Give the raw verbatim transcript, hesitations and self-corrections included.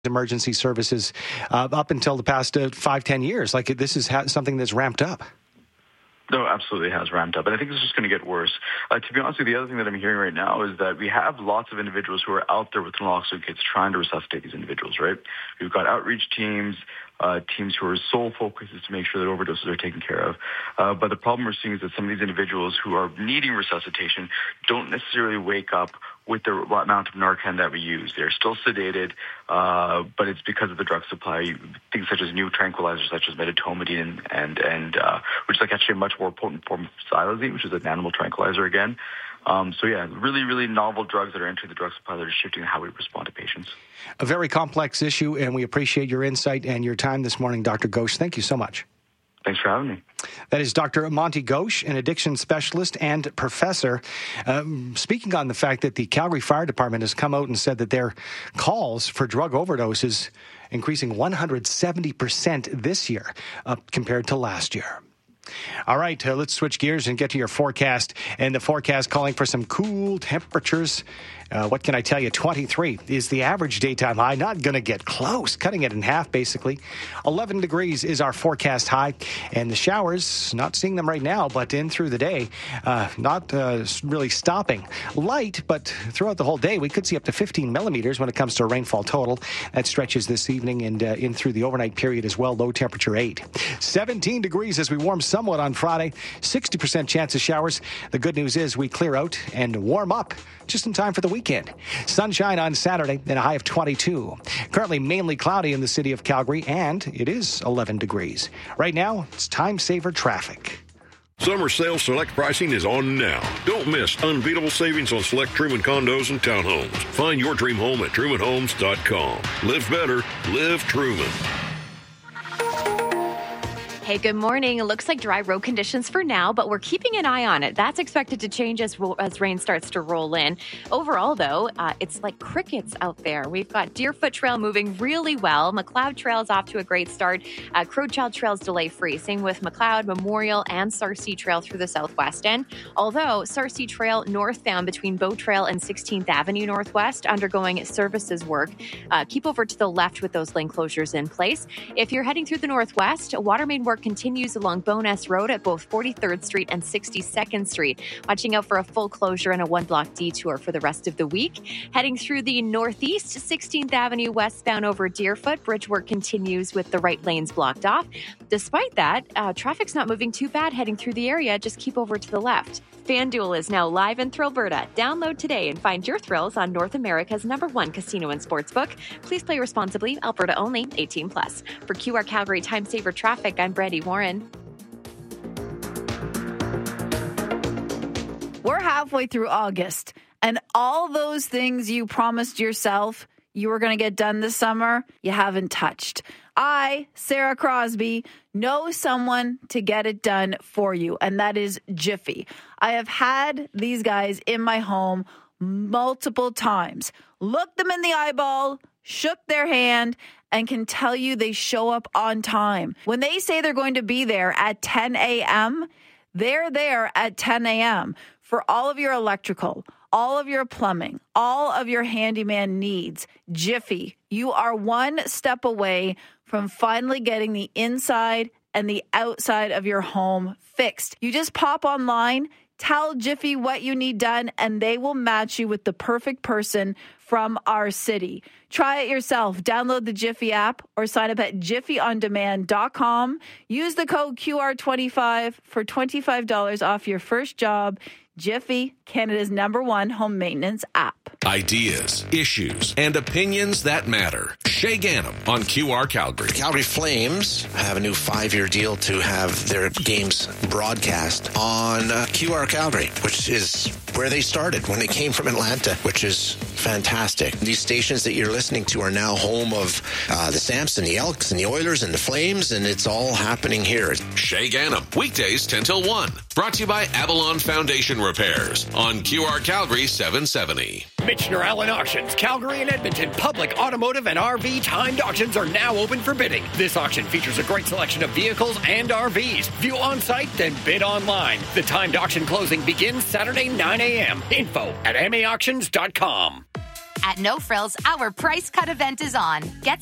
emergency services uh, up until the past uh, five, ten years. Like this is ha- something that's ramped up. No, absolutely has ramped up. And I think this is going to get worse. Uh, to be honest with you, the other thing that I'm hearing right now is that we have lots of individuals who are out there with naloxone kits trying to resuscitate these individuals, right? We've got outreach teams, uh, teams whose sole focus is to make sure that overdoses are taken care of. Uh, but the problem we're seeing is that some of these individuals who are needing resuscitation don't necessarily wake up with the amount of Narcan that we use. They're still sedated, uh, but it's because of the drug supply. Things such as new tranquilizers, such as medetomidine, and, and uh, which is like actually a much more potent form of xylazine, which is an animal tranquilizer again. Um, so yeah, really, really novel drugs that are entering the drug supply that are shifting how we respond to patients. A very complex issue, and we appreciate your insight and your time this morning, Doctor Ghosh. Thank you so much. Thanks for having me. That is Doctor Monty Ghosh, an addiction specialist and professor, um, speaking on the fact that the Calgary Fire Department has come out and said that their calls for drug overdoses increasing one hundred seventy percent this year uh, compared to last year. All right, uh, let's switch gears and get to your forecast. And the forecast calling for some cool temperatures. Uh, what can I tell you? twenty-three is the average daytime high. Not going to get close, cutting it in half, basically. eleven degrees is our forecast high. And the showers, not seeing them right now, but in through the day, uh, not uh, really stopping. Light, but throughout the whole day, we could see up to fifteen millimeters when it comes to rainfall total. That stretches this evening and uh, in through the overnight period as well. Low temperature eight. seventeen degrees as we warm somewhat on Friday. sixty percent chance of showers. The good news is we clear out and warm up just in time for the weekend. Sunshine on Saturday and a high of twenty-two. Currently mainly cloudy in the city of Calgary, and it is eleven degrees. Right now, it's time saver traffic. Summer sales select pricing is on now. Don't miss unbeatable savings on select Truman condos and townhomes. Find your dream home at truman homes dot com. Live better, live Truman. Hey, good morning. It looks like dry road conditions for now, but we're keeping an eye on it. That's expected to change as, as rain starts to roll in. Overall, though, uh, it's like crickets out there. We've got Deerfoot Trail moving really well. McLeod Trail's off to a great start. Uh, Crowchild Trail's delay-free. Same with McLeod, Memorial, and Sarcee Trail through the southwest end. Although Sarcee Trail northbound between Bow Trail and sixteenth Avenue Northwest undergoing services work. Uh, keep over to the left with those lane closures in place. If you're heading through the northwest, water main work continues along Bowness Road at both forty-third Street and sixty-second Street. Watching out for a full closure and a one-block detour for the rest of the week. Heading through the northeast, sixteenth Avenue westbound over Deerfoot. Bridge work continues with the right lanes blocked off. Despite that, uh, traffic's not moving too bad heading through the area. Just keep over to the left. FanDuel is now live in Thrillberta. Download today and find your thrills on North America's number one casino and sportsbook. Please play responsibly. Alberta only. eighteen plus. For Q R Calgary Time Saver Traffic, I'm Brandy Warren. We're halfway through August, and all those things you promised yourself you were going to get done this summer, you haven't touched. I, Sarah Crosby, know someone to get it done for you, and that is Jiffy. I have had these guys in my home multiple times, looked them in the eyeball, shook their hand, and can tell you they show up on time. When they say they're going to be there at ten a.m., they're there at ten a.m. for all of your electrical, all of your plumbing, all of your handyman needs. Jiffy, you are one step away from finally getting the inside and the outside of your home fixed. You just pop online, tell Jiffy what you need done, and they will match you with the perfect person from our city. Try it yourself. Download the Jiffy app or sign up at jiffy on demand dot com. Use the code Q R twenty-five for twenty-five dollars off your first job. Jiffy, Canada's number one home maintenance app. Ideas, issues, and opinions that matter. Shay Ganem on Q R Calgary. The Calgary Flames have a new five-year deal to have their games broadcast on uh, Q R Calgary, which is where they started when they came from Atlanta, which is fantastic. These stations that you're listening to are now home of uh, the Samson, the Elks, and the Oilers, and the Flames, and it's all happening here. Shay Ganem, weekdays ten till one. Brought to you by Avalon Foundation Repairs on Q R Calgary seven seventy. Michener Allen Auctions, Calgary and Edmonton public automotive and R V timed auctions are now open for bidding. This auction features a great selection of vehicles and R Vs. View on site, then bid online. The timed auction closing begins Saturday nine a.m. Info at m a auctions dot com. At No Frills, our price cut event is on. Get